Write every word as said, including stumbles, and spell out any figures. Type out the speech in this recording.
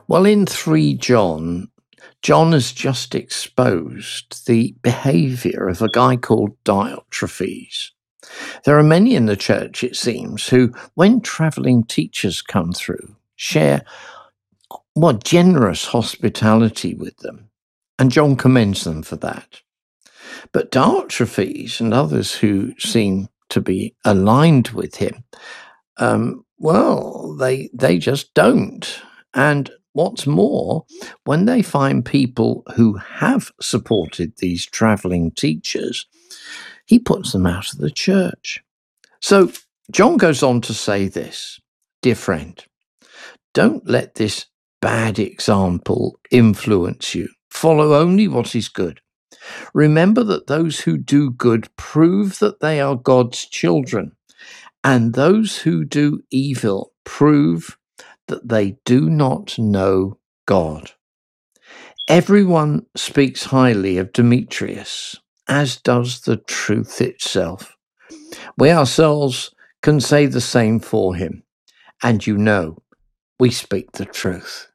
Well, in three John, John has just exposed the behaviour of a guy called Diotrephes. There are many in the church, it seems, who, when travelling teachers come through, share what generous hospitality with them, and John commends them for that. But Diotrephes and others who seem to be aligned with him, um, well, they they just don't. And what's more, when they find people who have supported these travelling teachers, he puts them out of the church. So John goes on to say this: dear friend, don't let this bad example influence you. Follow only what is good. Remember that those who do good prove that they are God's children, and those who do evil prove that they do not know God. Everyone speaks highly of Demetrius, as does the truth itself. We ourselves can say the same for him, and you know we speak the truth.